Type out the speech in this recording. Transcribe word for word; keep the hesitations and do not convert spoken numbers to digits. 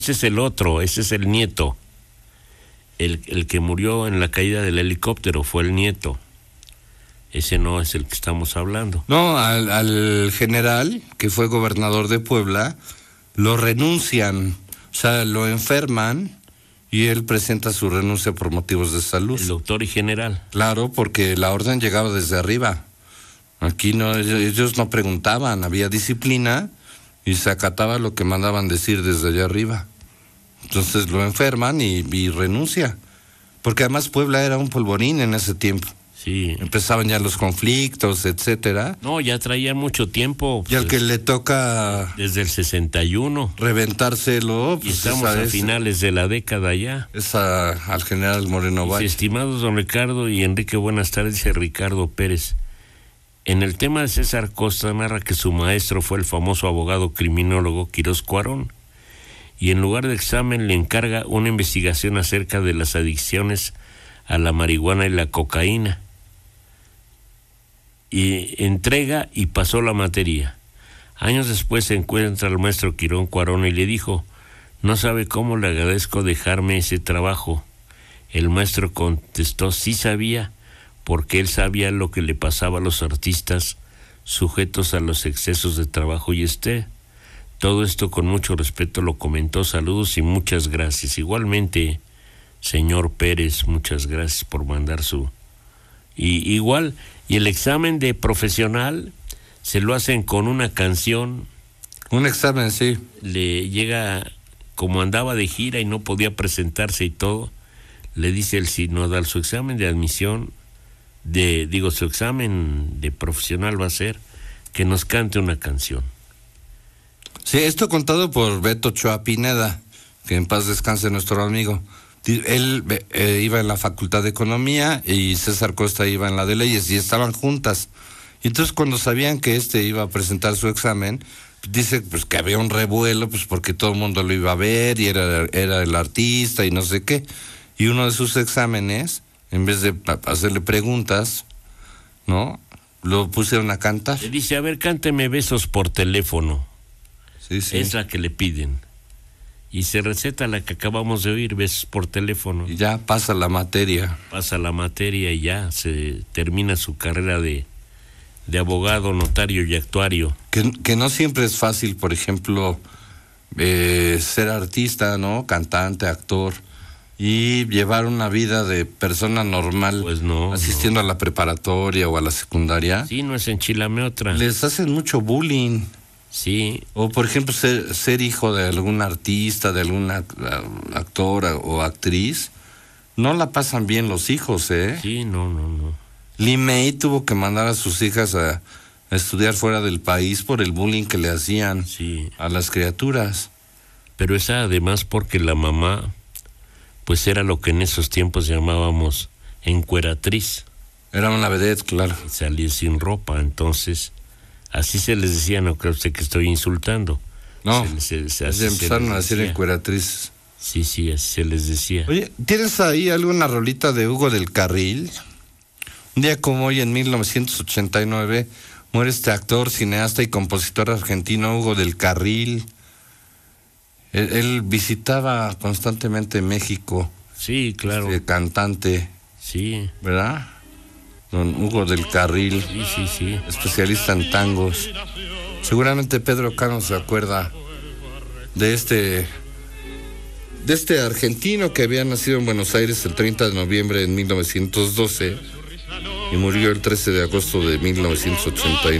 Ese es el otro, ese es el nieto. El, el que murió en la caída del helicóptero fue el nieto. Ese no es el que estamos hablando. No, al, al general, que fue gobernador de Puebla, lo renuncian, o sea, lo enferman y él presenta su renuncia por motivos de salud. El doctor y general. Claro, porque la orden llegaba desde arriba. Aquí no, ellos no preguntaban, había disciplina y se acataba lo que mandaban decir desde allá arriba. Entonces lo enferman y, y renuncia. Porque además Puebla era un polvorín en ese tiempo. Sí. Empezaban ya los conflictos, etcétera. No, ya traían mucho tiempo. Y al pues, que le toca... desde el sesenta y uno. Reventárselo. Y Pues estamos a es, finales de la década ya. Es a, al general Moreno Valle. Dice, estimados don Ricardo y Enrique, buenas tardes, dice Ricardo Pérez. En el tema de César Costa narra que su maestro fue el famoso abogado criminólogo Quirós Cuarón. Y en lugar de examen le encarga una investigación acerca de las adicciones a la marihuana y la cocaína. Y entrega y pasó la materia. Años después se encuentra al maestro Quirón Cuarón y le dijo, no sabe cómo le agradezco dejarme ese trabajo. El maestro contestó, sí sabía, porque él sabía lo que le pasaba a los artistas sujetos a los excesos de trabajo y esté. Todo esto con mucho respeto lo comentó, saludos y muchas gracias. Igualmente, señor Pérez, muchas gracias por mandar su... Y igual, y el examen de profesional se lo hacen con una canción. Un examen, sí. Le llega, como andaba de gira y no podía presentarse y todo, le dice el sinodal, su examen de admisión, de digo, su examen de profesional va a ser que nos cante una canción. Sí, esto contado por Beto Ochoa Pineda, que en paz descanse nuestro amigo. Él eh, iba en la Facultad de Economía y César Costa iba en la de Leyes y estaban juntas. Y entonces cuando sabían que este iba a presentar su examen, dice pues que había un revuelo, pues porque todo el mundo lo iba a ver y era, era el artista y no sé qué. Y uno de sus exámenes, en vez de hacerle preguntas, ¿no? Lo pusieron a cantar. Le dice, a ver, cánteme Besos por teléfono. Sí, sí. Es la que le piden. Y se receta la que acabamos de oír, Besos por teléfono. Y ya pasa la materia. Pasa la materia y ya se termina su carrera de, de abogado, notario y actuario. Que, que no siempre es fácil, por ejemplo, eh, ser artista, ¿no? Cantante, actor, y llevar una vida de persona normal, pues no, asistiendo no. a la preparatoria o a la secundaria. Sí, no es enchilame otra. Les hacen mucho bullying. Sí. O por ejemplo ser, ser hijo de algún artista, de alguna actora o actriz, no la pasan bien los hijos, ¿eh? Sí, no, no, no. Lee May tuvo que mandar a sus hijas a, a estudiar fuera del país por el bullying que le hacían sí. a las criaturas. Pero esa además porque la mamá, pues era lo que en esos tiempos llamábamos encueratriz. Era una vedette, claro. Salía sin ropa, entonces... Así se les decía, no creo usted que estoy insultando. No, se, se, se empezaron a decir encueratrices. Sí, sí, así se les decía. Oye, ¿tienes ahí alguna rolita de Hugo del Carril? Un día como hoy, en mil novecientos ochenta y nueve, muere este actor, cineasta y compositor argentino Hugo del Carril. Él, él visitaba constantemente México. Sí, claro. Este cantante. Sí. ¿Verdad? Don Hugo del Carril, sí, sí, sí. especialista en tangos. Seguramente Pedro Cano se acuerda de este de este argentino que había nacido en Buenos Aires el treinta de noviembre de mil novecientos doce y murió el trece de agosto de mil novecientos ochenta y nueve.